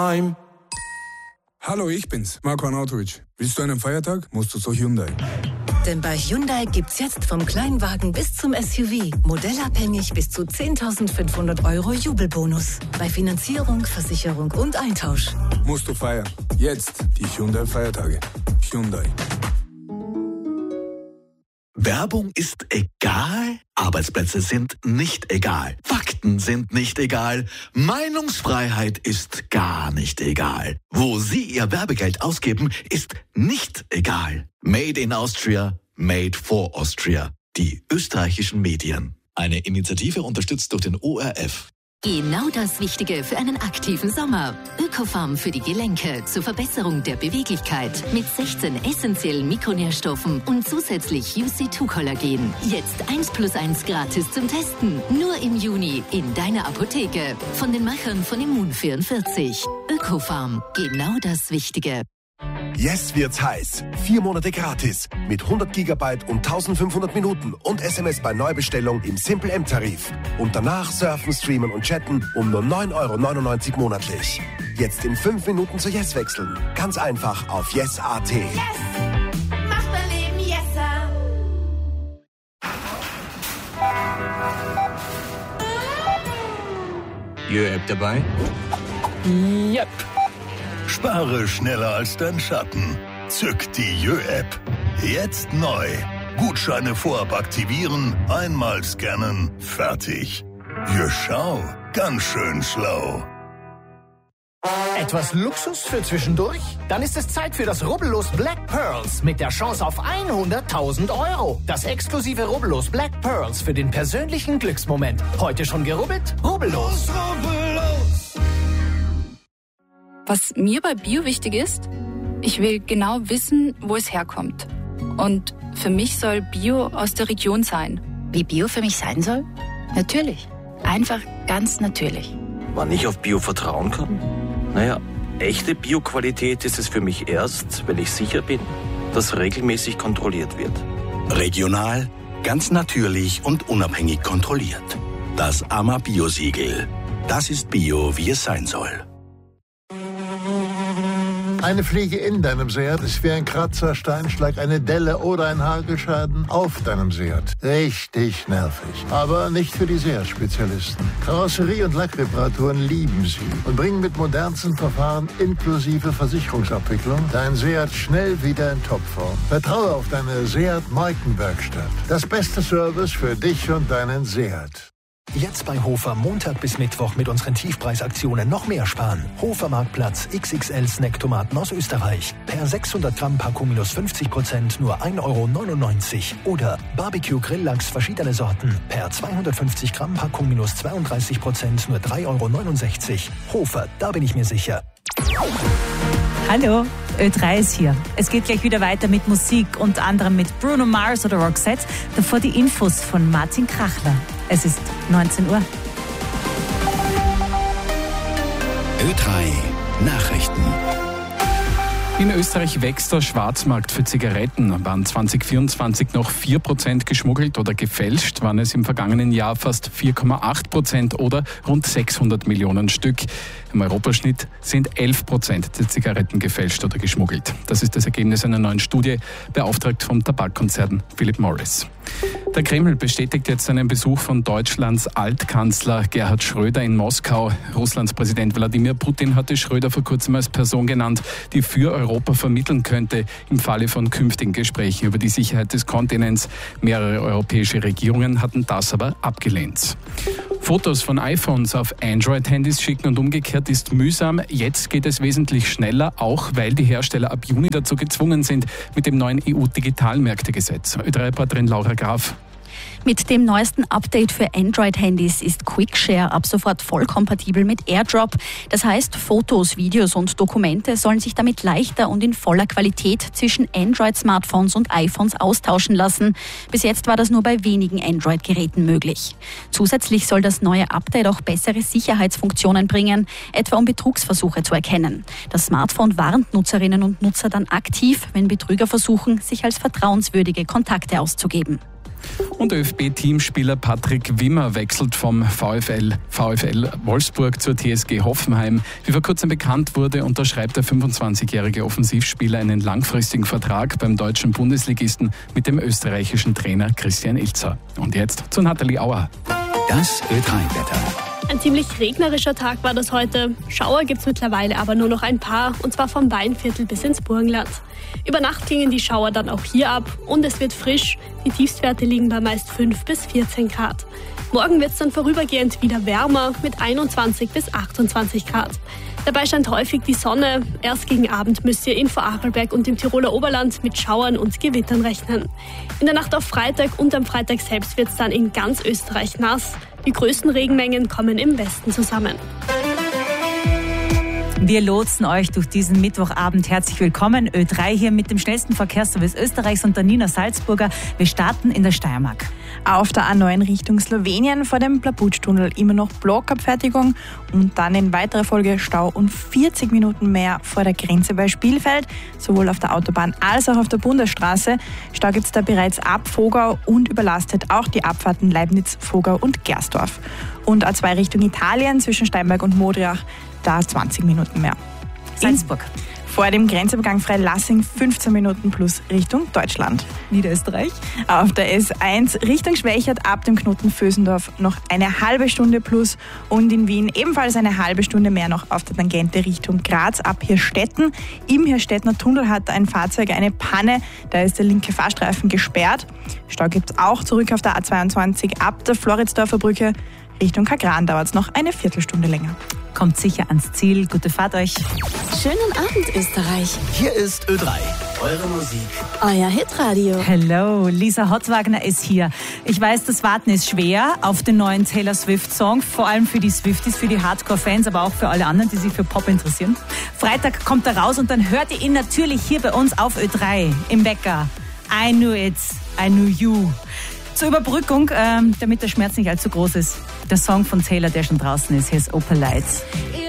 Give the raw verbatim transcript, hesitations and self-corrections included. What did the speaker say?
I'm Hallo, ich bin's, Marko Arnautovic. Willst du einen Feiertag? Musst du zu Hyundai. Denn bei Hyundai gibt's jetzt vom Kleinwagen bis zum S U V modellabhängig bis zu zehntausendfünfhundert Euro Jubelbonus. Bei Finanzierung, Versicherung und Eintausch. Musst du feiern. Jetzt die Hyundai-Feiertage. Hyundai. Werbung ist egal, Arbeitsplätze sind nicht egal, Fakten sind nicht egal, Meinungsfreiheit ist gar nicht egal. Wo Sie Ihr Werbegeld ausgeben, ist nicht egal. Made in Austria, made for Austria. Die österreichischen Medien. Eine Initiative unterstützt durch den O R F. Genau das Wichtige für einen aktiven Sommer. Ökofarm für die Gelenke zur Verbesserung der Beweglichkeit mit sechzehn essentiellen Mikronährstoffen und zusätzlich U C zwei Kollagen. Jetzt eins plus eins gratis zum Testen. Nur im Juni in deiner Apotheke. Von den Machern von Immun vierundvierzig. Ökofarm. Genau das Wichtige. Yes wird's heiß. Vier Monate gratis. Mit hundert Gigabyte und eintausendfünfhundert Minuten und S M S bei Neubestellung im Simple M-Tarif. Und danach surfen, streamen und chatten um nur neun Euro neunundneunzig monatlich. Jetzt in fünf Minuten zu Yes wechseln. Ganz einfach auf yes punkt a t. Yes! Macht mein Leben yesser! Jö-App dabei? Yep. Spare schneller als dein Schatten. Zück die Jö-App. Jetzt neu. Gutscheine vorab aktivieren, einmal scannen, fertig. Jö, schau, ganz schön schlau. Etwas Luxus für zwischendurch? Dann ist es Zeit für das Rubbellos Black Pearls mit der Chance auf hunderttausend Euro. Das exklusive Rubbellos Black Pearls für den persönlichen Glücksmoment. Heute schon gerubbelt? Rubbellos. Rubbellos. Was mir bei Bio wichtig ist, ich will genau wissen, wo es herkommt. Und für mich soll Bio aus der Region sein. Wie Bio für mich sein soll? Natürlich. Einfach ganz natürlich. Wann ich auf Bio vertrauen kann? Naja, echte Bio-Qualität ist es für mich erst, wenn ich sicher bin, dass regelmäßig kontrolliert wird. Regional, ganz natürlich und unabhängig kontrolliert. Das A M A Bio-Siegel. Das ist Bio, wie es sein soll. Eine Fliege in deinem Seat ist wie ein Kratzer, Steinschlag, eine Delle oder ein Hagelschaden auf deinem Seat. Richtig nervig. Aber nicht für die Seat-Spezialisten. Karosserie- und Lackreparaturen lieben sie und bringen mit modernsten Verfahren inklusive Versicherungsabwicklung dein Seat schnell wieder in Topform. Vertraue auf deine Seat-Markenwerkstatt. Das beste Service für dich und deinen Seat. Jetzt bei Hofer Montag bis Mittwoch mit unseren Tiefpreisaktionen noch mehr sparen. Hofer Marktplatz X X L Snacktomaten aus Österreich. Per sechshundert Gramm Packung minus fünfzig Prozent nur ein Euro neunundneunzig. Oder Barbecue Grilllachs verschiedene Sorten. Per zweihundertfünfzig Gramm Packung minus zweiunddreißig Prozent nur drei Euro neunundsechzig. Hofer, da bin ich mir sicher. Hallo, Ö drei ist hier. Es geht gleich wieder weiter mit Musik, unter anderem mit Bruno Mars oder Roxette. Davor die Infos von Martin Krachler. Es ist neunzehn Uhr. Ö drei Nachrichten. In Österreich wächst der Schwarzmarkt für Zigaretten. Waren zwanzig vierundzwanzig noch vier Prozent geschmuggelt oder gefälscht, waren es im vergangenen Jahr fast vier Komma acht Prozent oder rund sechshundert Millionen Stück. Im Europaschnitt sind elf Prozent der Zigaretten gefälscht oder geschmuggelt. Das ist das Ergebnis einer neuen Studie, beauftragt vom Tabakkonzern Philip Morris. Der Kreml bestätigt jetzt einen Besuch von Deutschlands Altkanzler Gerhard Schröder in Moskau. Russlands Präsident Wladimir Putin hatte Schröder vor kurzem als Person genannt, die für Europa vermitteln könnte im Falle von künftigen Gesprächen über die Sicherheit des Kontinents. Mehrere europäische Regierungen hatten das aber abgelehnt. Fotos von iPhones auf Android-Handys schicken und umgekehrt ist mühsam. Jetzt geht es wesentlich schneller, auch weil die Hersteller ab Juni dazu gezwungen sind mit dem neuen E U-Digitalmärktegesetz. Ö drei Reporterin Laura Graf. Mit dem neuesten Update für Android-Handys ist QuickShare ab sofort voll kompatibel mit AirDrop. Das heißt, Fotos, Videos und Dokumente sollen sich damit leichter und in voller Qualität zwischen Android-Smartphones und iPhones austauschen lassen. Bis jetzt war das nur bei wenigen Android-Geräten möglich. Zusätzlich soll das neue Update auch bessere Sicherheitsfunktionen bringen, etwa um Betrugsversuche zu erkennen. Das Smartphone warnt Nutzerinnen und Nutzer dann aktiv, wenn Betrüger versuchen, sich als vertrauenswürdige Kontakte auszugeben. Und ÖFB-Teamspieler Patrick Wimmer wechselt vom VfL, VfL Wolfsburg zur T S G Hoffenheim. Wie vor kurzem bekannt wurde, unterschreibt der fünfundzwanzigjährige Offensivspieler einen langfristigen Vertrag beim deutschen Bundesligisten mit dem österreichischen Trainer Christian Ilzer. Und jetzt zu Nathalie Auer. Das Ö drei Wetter. Ein ziemlich regnerischer Tag war das heute. Schauer gibt's mittlerweile aber nur noch ein paar, und zwar vom Weinviertel bis ins Burgenland. Über Nacht klingen die Schauer dann auch hier ab und es wird frisch. Die Tiefstwerte liegen bei meist fünf bis vierzehn Grad. Morgen wird's dann vorübergehend wieder wärmer mit einundzwanzig bis achtundzwanzig Grad. Dabei scheint häufig die Sonne. Erst gegen Abend müsst ihr in Vorarlberg und im Tiroler Oberland mit Schauern und Gewittern rechnen. In der Nacht auf Freitag und am Freitag selbst wird's dann in ganz Österreich nass. Die größten Regenmengen kommen im Westen zusammen. Wir lotsen euch durch diesen Mittwochabend. Herzlich willkommen. Ö drei hier mit dem schnellsten Verkehrsservice Österreichs und der Nina Salzburger. Wir starten in der Steiermark. Auf der A neun Richtung Slowenien vor dem Plabutsch-Tunnel immer noch Blockabfertigung und dann in weiterer Folge Stau und vierzig Minuten mehr vor der Grenze bei Spielfeld, sowohl auf der Autobahn als auch auf der Bundesstraße. Stau gibt es da bereits ab Vogau und überlastet auch die Abfahrten Leibniz, Vogau und Gersdorf. Und A zwei Richtung Italien zwischen Steinberg und Modriach, da zwanzig Minuten mehr. Salzburg. Vor dem Grenzübergang Freilassing fünfzehn Minuten plus Richtung Deutschland. Niederösterreich. Auf der S eins Richtung Schwächert ab dem Knoten Vösendorf noch eine halbe Stunde plus und in Wien ebenfalls eine halbe Stunde mehr noch auf der Tangente Richtung Graz ab Hirstetten. Im Hirstettner Tunnel hat ein Fahrzeug eine Panne, da ist der linke Fahrstreifen gesperrt. Stau gibt es auch zurück auf der A zweiundzwanzig ab der Floridsdorfer Brücke. Richtung Kagran dauert es noch eine Viertelstunde länger. Kommt sicher ans Ziel. Gute Fahrt euch. Schönen Abend, Österreich. Hier ist Ö drei, eure Musik. Euer Hitradio. Hello, Lisa Hotzwagner ist hier. Ich weiß, das Warten ist schwer auf den neuen Taylor Swift-Song, vor allem für die Swifties, für die Hardcore-Fans, aber auch für alle anderen, die sich für Pop interessieren. Freitag kommt er raus und dann hört ihr ihn natürlich hier bei uns auf Ö drei im Wecker. I knew it, I knew you. Zur Überbrückung, ähm, damit der Schmerz nicht allzu groß ist, der Song von Taylor, der schon draußen ist, hier ist Opal Lights.